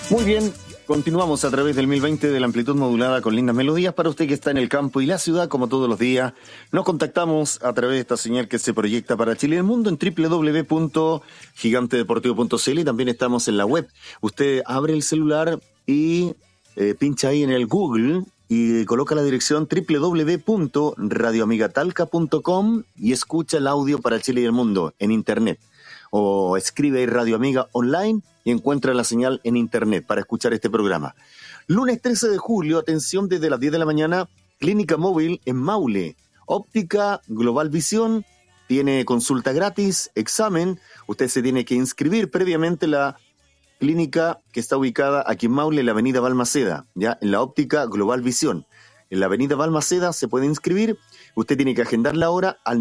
Muy bien, continuamos a través del 1020 de la amplitud modulada con lindas melodías para usted que está en el campo y la ciudad, como todos los días. Nos contactamos a través de esta señal que se proyecta para Chile y el mundo en www.gigantedeportivo.cl y también estamos en la web. Usted abre el celular y pincha ahí en el Google y coloca la dirección www.radioamigatalca.com y escucha el audio para Chile y el mundo en internet. O escribe Radio Amiga online y encuentra la señal en internet para escuchar este programa. Lunes 13 de julio, atención, desde las 10 de la mañana, Clínica Móvil en Maule. Óptica Global Visión, tiene consulta gratis, examen. Usted se tiene que inscribir previamente. La clínica que está ubicada aquí en Maule, en la avenida Balmaceda, ya en la Óptica Global Visión. En la avenida Balmaceda se puede inscribir. Usted tiene que agendar la hora al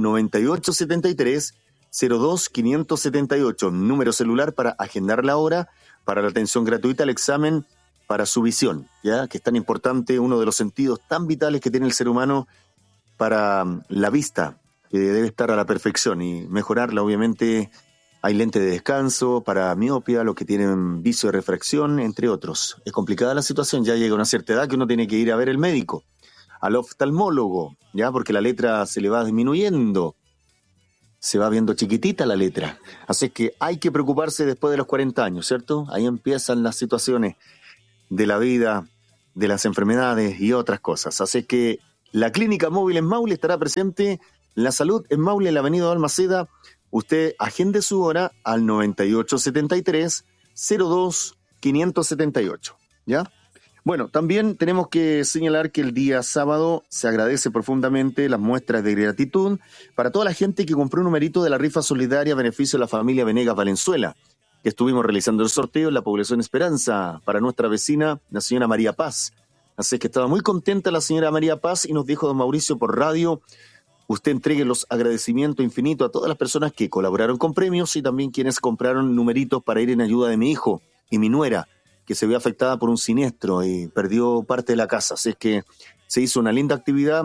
9873-02-578, número celular para agendar la hora, para la atención gratuita al examen, para su visión, ya que es tan importante, uno de los sentidos tan vitales que tiene el ser humano para la vista, que debe estar a la perfección y mejorarla. Obviamente hay lentes de descanso para miopia, los que tienen vicio de refracción, entre otros. Es complicada la situación, ya llega una cierta edad que uno tiene que ir a ver al médico, al oftalmólogo, ya, porque la letra se le va disminuyendo. Se va viendo chiquitita la letra. Así que hay que preocuparse después de los 40 años, ¿cierto? Ahí empiezan las situaciones de la vida, de las enfermedades y otras cosas. Así que la Clínica Móvil en Maule estará presente. La Salud en Maule, en la avenida Balmaceda. Usted agende su hora al 9873-02-578. ¿Ya? Bueno, también tenemos que señalar que el día sábado se agradece profundamente las muestras de gratitud para toda la gente que compró un numerito de la rifa solidaria a beneficio de la familia Venegas Valenzuela, que estuvimos realizando el sorteo en la población Esperanza para nuestra vecina, la señora María Paz. Así que estaba muy contenta la señora María Paz y nos dijo don Mauricio por radio: usted entregue los agradecimientos infinitos a todas las personas que colaboraron con premios y también quienes compraron numeritos para ir en ayuda de mi hijo y mi nuera, que se vio afectada por un siniestro y perdió parte de la casa. Así es que se hizo una linda actividad,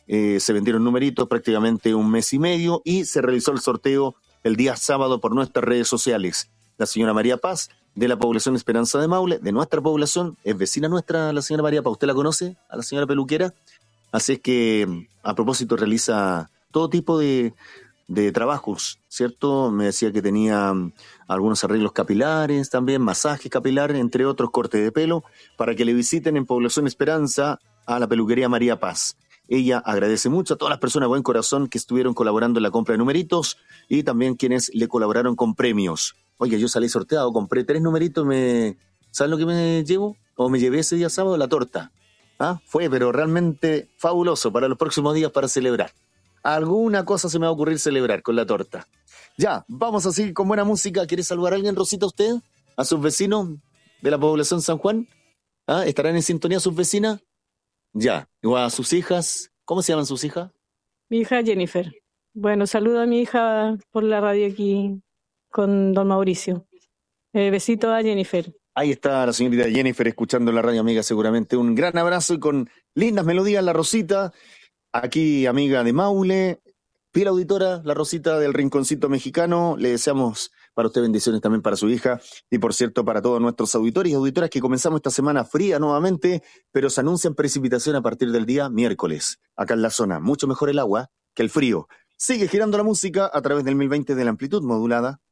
se vendieron numeritos prácticamente un mes y medio y se realizó el sorteo el día sábado por nuestras redes sociales. La señora María Paz, de la población Esperanza de Maule, de nuestra población, es vecina nuestra la señora María Paz. ¿Usted la conoce, a la señora peluquera? Así es que, a propósito, realiza todo tipo de trabajos, ¿cierto? Me decía que tenía algunos arreglos capilares también, masajes capilares, entre otros, cortes de pelo, para que le visiten en Población Esperanza a la peluquería María Paz. Ella agradece mucho a todas las personas de buen corazón que estuvieron colaborando en la compra de numeritos y también quienes le colaboraron con premios. Oye, yo salí sorteado, compré 3 numeritos, ¿saben lo que me llevo? O me llevé ese día sábado, la torta. Fue, pero realmente fabuloso para los próximos días para celebrar. Alguna cosa se me va a ocurrir celebrar con la torta. Ya, vamos a seguir con buena música. ¿Quiere saludar a alguien, Rosita, usted? ¿A sus vecinos de la población San Juan? ¿Estarán en sintonía sus vecinas? Ya. ¿O a sus hijas? ¿Cómo se llaman sus hijas? Mi hija Jennifer. Bueno, saludo a mi hija por la radio aquí con don Mauricio. Besito a Jennifer. Ahí está la señorita Jennifer escuchando la radio amiga, seguramente. Un gran abrazo y con lindas melodías, la Rosita. Aquí, amiga de Maule, fiel auditora, la Rosita del Rinconcito Mexicano. Le deseamos para usted bendiciones también para su hija y, por cierto, para todos nuestros auditores y auditoras que comenzamos esta semana fría nuevamente, pero se anuncian precipitación a partir del día miércoles. Acá en la zona, mucho mejor el agua que el frío. Sigue girando la música a través del 1020 de la amplitud modulada.